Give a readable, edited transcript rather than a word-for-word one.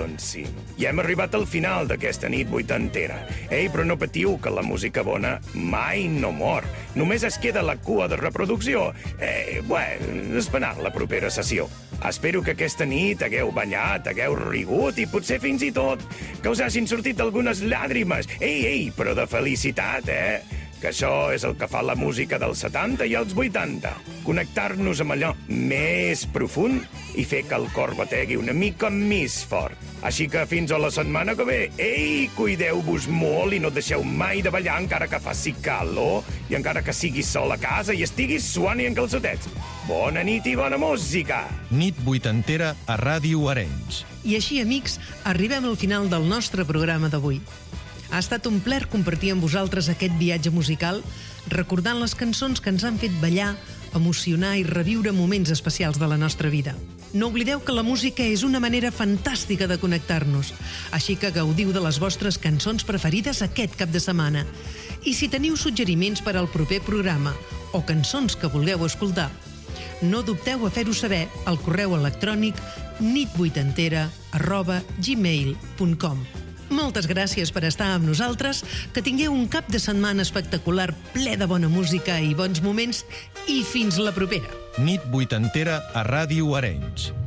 Doncs sí. I hem arribat al final d'aquesta nit vuitantera. Ei, però no patiu, que la música bona mai no mor. Només es queda la cua de reproducció. Esperant la propera sessió. Espero que aquesta nit hagueu ballat, hagueu rigut i potser fins i tot que us hagin sortit algunes llàgrimes. Ei, però de felicitat, Que això és el que fa la música dels 70 i els 80. Connectar-nos amb allò més profund i fer que el cor bategui una mica més fort. Així que fins a la setmana que ve. Ei, cuideu-vos molt i no deixeu mai de ballar encara que faci calor i encara que siguis sol a casa i estiguis suant i en calçotets. Bona nit i bona música! Nit vuitantera a Ràdio Arenys. I així, amics, arribem al final del nostre programa d'avui. Ha estat un plaer compartir amb vosaltres aquest viatge musical, recordant les cançons que ens han fet ballar, emocionar i reviure moments especials de la nostra vida. No oblideu que la música és una manera fantàstica de connectar-nos, així que gaudiu de les vostres cançons preferides aquest cap de setmana. I si teniu suggeriments per al proper programa o cançons que vulgueu escoltar, no dubteu a fer-ho saber al correu electrònic nitvuitantera@gmail.com. Moltes gràcies per estar amb nosaltres, que tingueu un cap de setmana espectacular, ple de bona música i bons moments, i fins la propera. Nit vuitantera a Ràdio Arenys.